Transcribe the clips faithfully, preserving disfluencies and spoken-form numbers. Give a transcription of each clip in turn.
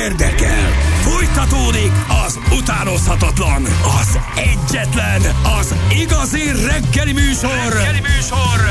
érdekel. Folytatódik az utánozhatatlan, az egyetlen, az igazi reggeli műsor, reggeli műsor,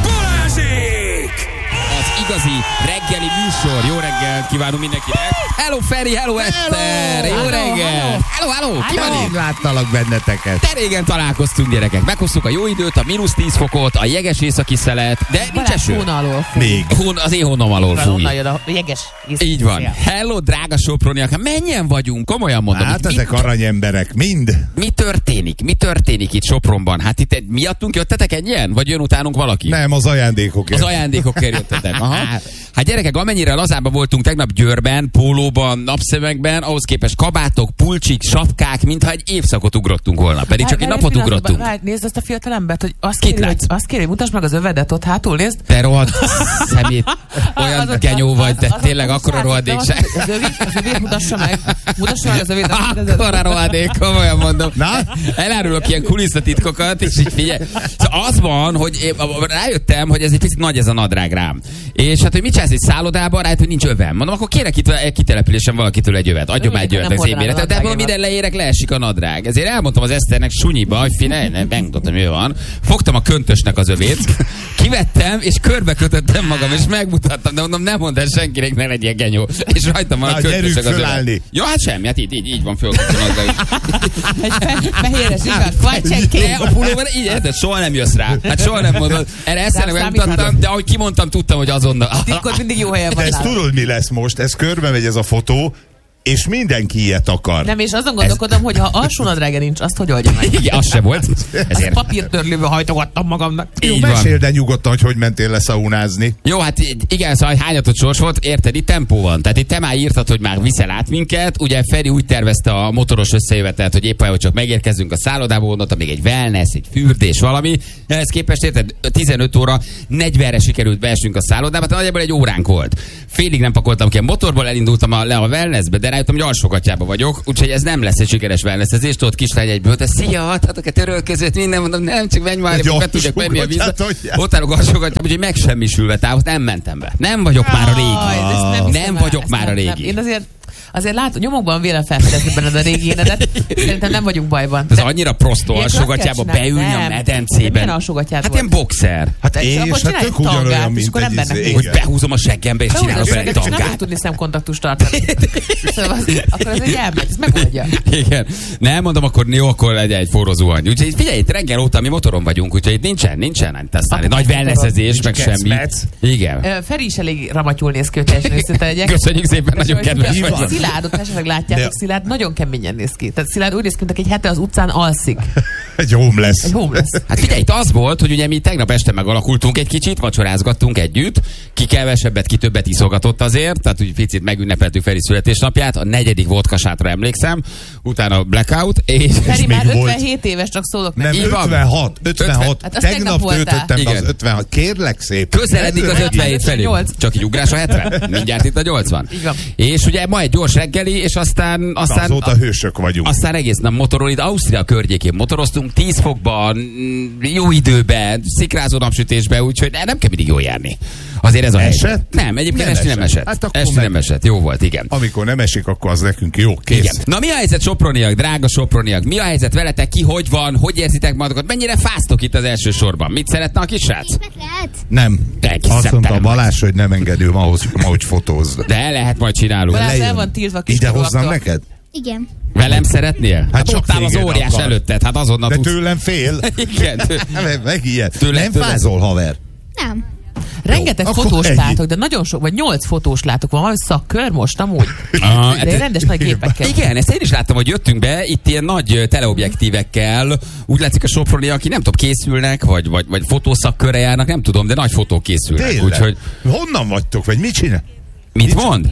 Balázsék! Az igazi reggeli műsor. Jó reggel kívánunk mindenkinek. Hello Feri, hello Eszter. Jó reggel. Hello, hello. Ki van itt? Láttalak benneteket. De régen találkoztunk, gyerekek. Meghoztuk a jó időt, a mínusz tíz fokot, a jeges északi szelet, de nincs eső. Hón alól fúj. Még. Hón, az én hónom alól fúj. Onnan jön a jeges északi Így van. szél. Hello, drága soproniak. Mennyien vagyunk? Komolyan mondom. Hát Itt ezek mi, aranyemberek, mind. mi történik? Mi történik itt Sopronban? Hát itt egy- miattunk jöttetek ennyien? Vagy jön utánunk valaki? Nem, az ajándékokért. Az ajándékokért jöttetek. Aha. Hát gyerekek, amennyire lazábban voltunk tegnap Győrben, pólóban, napszemekben, ahhoz képest kabátok, pulcsik, sapkák, mintha egy évszakot ugrottunk volna. Pedig csak egy Várj, napot várj, ugrottunk. várj, Nézd azt a fiatal embert, hogy azt Kit kéri, hogy, látsz? azt kéri, hogy mutasd meg az övedet ott hátul, nézd. Te rohadt szemét, olyan Az a- genyó vagy, te az- az- tényleg az- akkora az- rohadék az- se. Az övét, az övét mutassa meg. Mutassa meg az övét. Akkora rohadék, komolyan mondom. Na? Elárulok ilyen kulisszatitkokat, és így figyelj. Szóval az van, hogy én rájöttem, hogy ez egy picit nagy ez a nadrág rám. És hát, hogy mit csinálsz egy szállodában, rájött, hogy nincs övem. Mondom, akkor kérek itt egy kitelepülésen valakitől egy övet. Adjon már egy övet Nem az hordanád évére. a Tehát ebből nadrágemat. minden leérek, leesik a nadrág. Ezért elmondtam az Eszternek sunyiba, hogy figyelj, ne, megmutattam, hogy ő van. Fogtam a köntösnek az övét, kivettem, és körbekötöttem magam, és megmutattam, de mondom, nem mondd el senkinek, ne legyél genyó. És rajtam van a Na, köntösnek gyerünk az övet. fölállni. Ja, hát semmi, hát így, így, így van fölkötve a nadrág. Egy fe- fehéres igaz, kvacsenként. De a pulóver így, érted, soha nem jössz rá. Hát soha nem mondod. Erre Eszternek Rám megmutattam, számíthatok. de ahogy kimondtam, tudtam, hogy azonnal. Titkod mindig jó helyen De van ezt nálam. tudod, mi lesz most? Ez körbe megy ez a fotó, és mindenki ilyet akar. Nem, és azon gondolkodom, hogy ha alsó nadrága nincs, azt hogy oldja meg? Igen, az se volt. Ezért. Papírtörlőbe hajtogattam magamnak. Jó, Így van. meséld el nyugodtan, hogy hogy mentél leszaunázni. Jó, hát igen, szóval hányatott sors volt, érted, itt tempó van. Tehát itt te már írtad, hogy már viszel át minket. Ugye Feri úgy tervezte a motoros összejövetelt, hogy éppen, hogy csak megérkezzünk a szállodába, onnantól még egy wellness, egy fürdés, valami. Ehhez képest, érted, tizenöt óra negyvenre sikerült beesnünk a szállodába, tehát nagyjából egy óránk volt. Félig nem pakoltam ki a motorból, elindultam a, le a wellnessbe, de rájöttem, hogy alsógatjában vagyok, úgyhogy ez nem lesz egy sikeres wellnessezés. Tudod, kislány egyből, te szia, adhatok a törölközőt, minden, mondom, nem, csak menj már, be tudjak menni a vízbe. Ott állok alsógatjában, úgyhogy megsemmisülve távot, nem mentem be. Nem vagyok már a Aj, de ezt régi. nem, Nem hiszem el, vagyok ezt már a nem, nem. régi. Én azért, azért látom, nyomokban vélem felfedezni benned a régi énedet. Szerintem nem vagyunk bajban. Ez De- annyira prostó Ilyet alsógatjába meg kell beülni csinálni. a Nem. De medencében. milyen alsógatját Hát volt? ilyen boxer. Hát De és, akkor hát csinálj tök egy tangát, ugyanolyan, és mint akkor egy embernek izé. néz. Hogy Igen. behúzom a seggembe és Beúzom, csinálok és vele egy neked csak nem tangát. fog tudni szemkontaktust tartani. Szóval az, akkor ez egy elmegy, ez megoldja. Igen. Nem mondom, akkor jó, akkor legyen egy forró zuhany. Úgyhogy figyelj, itt reggel óta mi motoron vagyunk, úgyhogy itt nincsen, nincsen nem tesztálni. Nagy wellnessezés, meg semmi. kecmec. Igen. Ö, Feri is elég ramatyul néz ki, hogy teljesen őszinte legyek. Köszönjük szépen, nagyon És hogy kedves a- vagy. a Szilárdot esetleg látjátok, De- Szilárd nagyon keményen néz ki. Tehát Szilárd úgy néz ki, mint aki egy hete az utcán alszik. Egy homeless. Egy homeless. Hát figyelj, itt az volt, hogy ugye mi tegnap este megalakultunk egy kicsit, vacsorázgattunk együtt, ki kevesebbet, ki többet iszogatott azért, tehát úgy picit megünnepeltük Feri születésnapját, a negyedik vodkasátra emlékszem, utána blackout, és Feri még már volt- ötvenhét éves, csak szólok Nem, neki. Így van. ötvenhat. ötvenhat. Hát azt Tegnap tegnap voltál. töltöttem be az Igen. ötvenhat. Kérlek szépen. közeledik az ötvenhét felé. ötvennyolc. Csak így ugrás a hetven. Mindjárt itt a nyolcvan. Így van. És ugye ma egy gyors reggeli, és aztán, aztán Azóta hősök vagyunk. Aztán egész nap motorol, itt Ausztria környékén motoroztunk, tíz fokban, mm, jó időben, szikrázó napsütésben, úgyhogy nem kell mindig jól járni. Azért ez a Esett? helyzet. Nem, egyébként Nem esti nem esett. esett. Hát akkor Esti meg- nem esett, jó volt, igen. Amikor nem esik, akkor az nekünk jó. Kész. Igen. Na mi a helyzet, soproniak, drága soproniak? Mi a helyzet veletek, ki hogy van, hogy érzitek magatokat, mennyire fáztok itt az első sorban? Mit szeretne a kisrác? Lehet? Nem. De kis Azt mondta szemtelen Balázs, hogy nem engedő ahhoz, hogy fotózz. De lehet, majd csinálunk. Balázs el Lejön. van tiltva Ide kiskorúaktól. hozzam neked? Igen. Velem szeretnél? Hát, hát csak ott áll az téged óriás akar. előtted, hát azonnal De tudsz. tőlem fél. Igen. tő- Megijed. Tőle- Nem tőle- fázol, haver. Nem. Rengeteg Jó, akkor fotós ennyi. látok, de nagyon sok, vagy nyolc fotós látok. Van valami szakkör most amúgy? Ah, De rendes nagy gépekkel. Igen, ezt én is láttam, hogy jöttünk be, itt ilyen nagy ö, teleobjektívekkel, úgy látszik a soproni, aki nem tudom, készülnek, vagy, vagy, vagy fotószakkörre járnak, nem tudom, de nagy fotók készülnek. Tényleg? Úgyhogy, Honnan vagytok, vagy mit csinál? mit mond?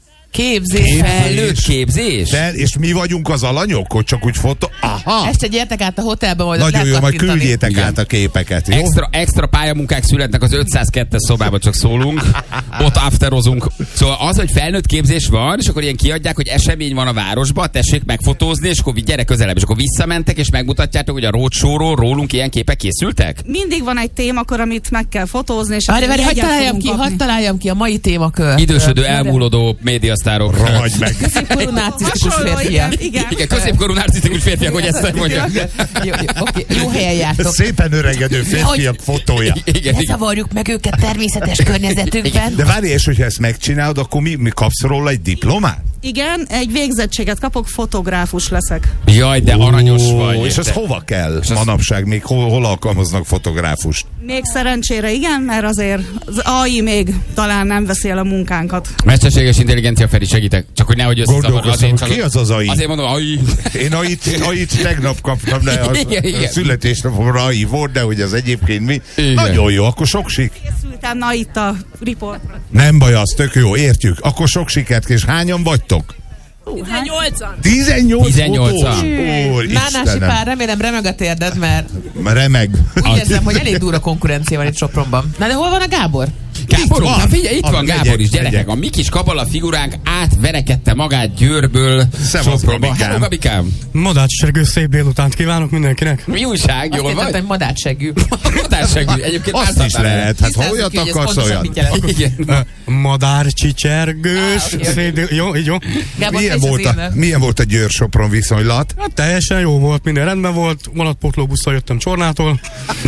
Képzés. Felnőtt képzés? De, és mi vagyunk az alanyok, hogy csak úgy fotó... Aha! Este gyertek át a hotelbe, majd ott Nagyon lehet jó, majd kattintani. küldjétek Igen. át a képeket, jó? Extra, extra pályamunkák születnek az ötszázkettes szobába, csak szólunk. Ott afterozunk. Szóval az, hogy felnőtt képzés van, és akkor ilyen kiadják, hogy esemény van a városba, tessék megfotózni, és akkor gyere közelebb. És akkor visszamentek, és megmutatjátok, hogy a roadshow-ról rólunk ilyen képek készültek? Mindig van egy témakör, amit meg kell fotózni, és Várj, akkor várj, hadd jegyet találjam fogunk ki, kapni. hadd találjam ki a mai témakör. Idősödő, Ö, elmúlódó média pornosztárok. Rohagy meg. Középkorú narcisztikus Hasonló, férfiak. igen, igen. Igen, középkorú narcisztikus férfiak, hogy ezt mondjam. Jó, jó, oké, jó helyen jártok. Szépen öregedő férfiak fotója. Igen, Ne igen. zavarjuk meg őket természetes környezetükben. De várj, és hogyha ezt megcsinálod, akkor mi, mi kapsz róla egy diplomát? Igen, egy végzettséget kapok, fotográfus leszek. Jaj, de aranyos Ó, vagy. És ez érted? hova kell az- manapság? Még hol, hol alkalmaznak fotográfust? Még szerencsére igen, mert azért az á i még talán nem veszi el a munkánkat. Mesterséges intelligencia, Feri, segítek. Csak hogy nehogy összezavar. Gondolkozom, ki az az á i? Azért mondom, á i. Én ait, ait tegnap kaptam, de a, Igen, igen. a születésnapomra á i volt, de hogy az egyébként mi? Igen. Nagyon jó, akkor sok sik. Készültem, na itt a riportra. Nem baj, az tök jó, értjük. Akkor sok sikert, és hányan vagytok? tizennyolcan. tizennyolc tizennyolcan. fotós? Ó, Nánási Istenem. pár, remélem remeg a térded, mert Remeg. úgy érzem, hogy elég durva konkurencia van itt Sopronban. Na de hol van a Gábor? Gábor, van. na figyelj, itt Ah, van megyek, Gábor is, gyerekek. megyek. A mi kis kabala figuránk átverekedte magát Győrből Szevasz, Sopronba. Gabikám. Hello, Gabikám. Madácsergő szép délutánt kívánok mindenkinek. Mi újság? Azt Jól hittem, vagy? hogy madátsegű. Madársegű. Egyébként Azt is változtál el. lehet, hát ha Tisztázzuk olyat ki, hogy ez akarsz, pontosan olyan. mit jelent. Igen. Madárcsicsergős, Ah, oké, szép dél... Jó, így jó. Gábor, Milyen te is volt, az a, én, milyen volt a Győr-Sopron viszonylat? Hát teljesen jó volt, minden rendben volt. Vonatpótlóbusszal jöttem Csornától.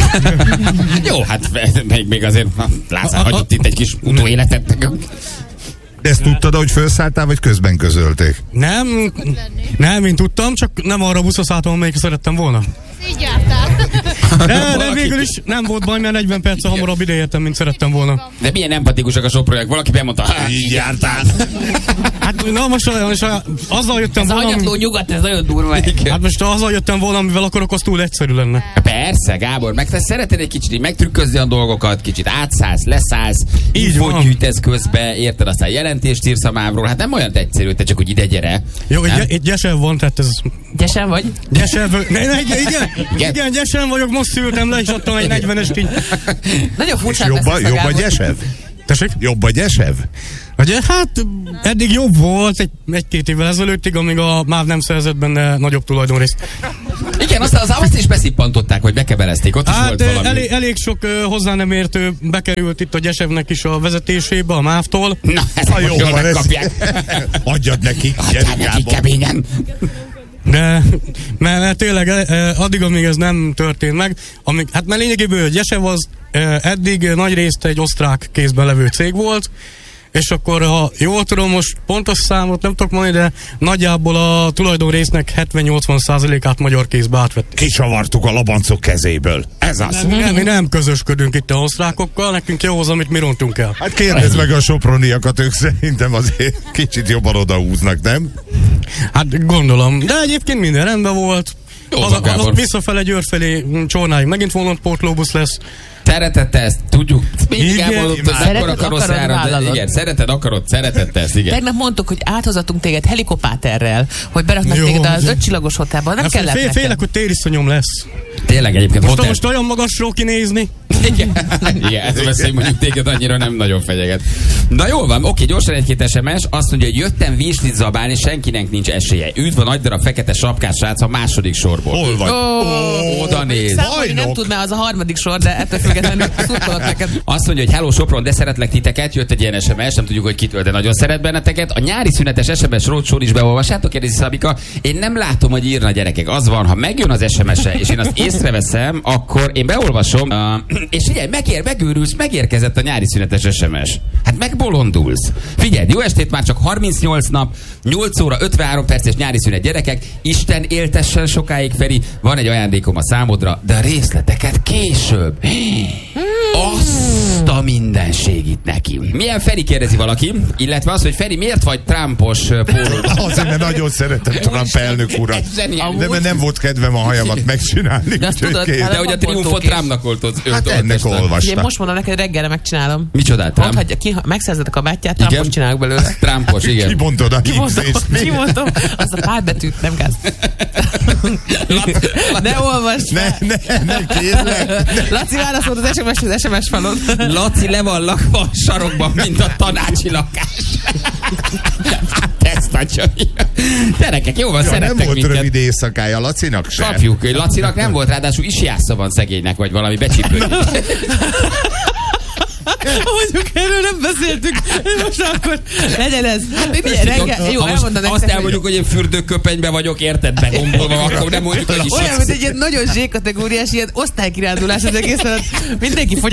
Jó, hát még, még azért na, Lázár hagyott itt egy kis utóéletet. De ezt tudtad, hogy felszálltál, vagy közben közölték? Nem, nem, én tudtam, csak nem arra a buszra szálltam, amelyik szerettem volna. Így jártál. De, de végül is nem volt baj, mert negyven perccel hamarabb ideértem, mint szerettem volna. De milyen empatikusak a soproniak. Valaki bemondta, "Há, így jártál. Hát na most, most azzal jöttem Ez a volna, hanyatló ami- nyugat, ez nagyon durva. hát most azzal jöttem volna, amivel akarok, az túl egyszerű lenne. Persze, Gábor, meg te szereted egy kicsit így megtrükközni a dolgokat, kicsit átszállsz, leszállsz, Így infót van. gyűjtesz közbe, érted, aztán jelentést írsz a mávról. Hát nem olyan egyszerű, te csak úgy ide gyere. Jó, Nem? egy, egy gyesev van, tehát ez... Gyesen vagy? Gyesev, ne, ne, igen, igen, Igen. igen, gyesen vagyok, most szültem le, és adtam egy negyvenes kíny. Nagyon És furcsán jobb a, beszélsz a jobb a Gábor. gyesev? Tessék? Jobb a gyesev? Ugye, hát eddig jobb volt egy, egy-két évvel ezelőttig, amíg a MÁV nem szerzett benne nagyobb tulajdonrészt. Igen, aztán az azt is beszippantották, vagy bekebelezték, ott is Hát volt eh, valami. elég, elég sok uh, hozzá nem értő bekerült itt a Gyesevnek is a vezetésébe, a MÁV-tól. Na, ezt Ha most jó jól van, ez. megkapják. Adjad nekik, Adjál gyerünk neki Gábor. keményen. De, mert, mert tényleg eh, addig, amíg ez nem történt meg, amíg, hát mert lényegéből Gyesev az eh, eddig nagy részt egy osztrák kézben levő cég volt, és akkor, ha jól tudom, most pontos számot nem tudok mondani, de nagyjából a tulajdonrésznek hetven-nyolcvan százalékát magyar kézbe átvették. Kicsavartuk a labancok kezéből. Ez az. Nem, nem, mi nem közösködünk itt a osztrákokkal, nekünk jó az, amit mi rontunk el. Hát kérdezd meg a soproniakat, ők szerintem azért kicsit jobban odahúznak, nem? Hát gondolom, de egyébként minden rendben volt. Jó Az, van, az, Gábor. visszafele Győr felé mm, Csornáig megint vonatpótlóbusz lesz. Szeretette ezt, tudjuk. Mindig Igen, elmondott, hogy szereted, akkor a akarod, karosszára, de vállalod. igen, szereted, akarod, szeretette ezt, igen. Tegnap mondtuk, hogy áthozatunk téged helikopáterrel, hogy beraknak Jó. téged az ötcsillagos hotelba. Nem Hát kellett fél, nekem. félek, hogy tériszonyom lesz. Tényleg egyébként Most, hotel. most olyan magasról kinézni. Igen, igen, ez a veszély mondjuk téged annyira nem nagyon fenyeget. Na jól van, oké, gyorsan egy-két es em es. Azt mondja, hogy jöttem virslit zabálni, senkinek nincs esélye. Üdv a nagy darab fekete sapkás srác a második sorból. Hol vagy? Ó, Oda néz. Számolni nem Bajnok. tudná, az a harmadik sor, de ettől függetlenül szurkolok neked. Azt mondja, hogy hello Sopron, de szeretlek titeket, jött egy ilyen es em es, nem tudjuk, hogy kitől, de nagyon szeret benneteket. A nyári szünetes es em es roadshow is beolvassátok, kérdezi Szabika. Én nem látom, hogy írna, gyerekek. Az van, ha megjön az es em es-e, és én azt észreveszem, akkor én beolvasom, uh, és figyelj, megér, megőrülsz, megérkezett a nyári szünetes es em es. Hát megbolondulsz. Figyelj, jó estét, már csak harmincnyolc nap, nyolc óra, ötvenhárom perces nyári szünet, gyerekek. Isten éltessen sokáig, Feri. Van egy ajándékom a számodra, de a részleteket később. Azt a mindenségit neki. Milyen Feri, kérdezi valaki, illetve az, hogy Feri, miért vagy Trumpos uh, pólóban? Azért, mert nagyon szeretem Trump elnök urat. Ez zseniális. De mert nem volt kedvem a hajamat megcsinálni. De azt úgyhogy tudod, kész. hát De hogy a triumfot Pontókés. Trumpnak oltott. Hát ennek Ugye, olvastam. most mondom neked, reggelre megcsinálom. Micsodát, Mondd, Trump? hogy ki, ha megszerzed a kabátját, Igen. Trumpos csinálok belőle. Trumpos, igen. Kibontod a Kimondom, hízést. kimondom, azt a pár betűt nem gáz. Ne olvasd! Ne, ne, ne, kérlek. Laci válaszolt az es em es-hez es em es falon. Laci le van lakva a sarokban, mint a tanácsi lakás. Hát ezt a csai. Gyerekek, jó van, Ja, nem szerettek volt minket. rövid éjszakája Lacinak se. Kapjuk. Lacinak nem volt, ráadásul isjásza van szegénynek, vagy valami becsípő. Mondjuk erről nem beszéltünk. Most akkor legyen ez. Hát, ugye, reggel, jó, ha most elmondom azt nektek, elmondjuk, hogy én fürdőköpenybe vagyok, érted, begombolva, akkor nem mondjuk, hogy is. olyan, mint egy ilyen nagyon zsé kategóriás, ilyen osztálykirándulás az egész, mindenki fogy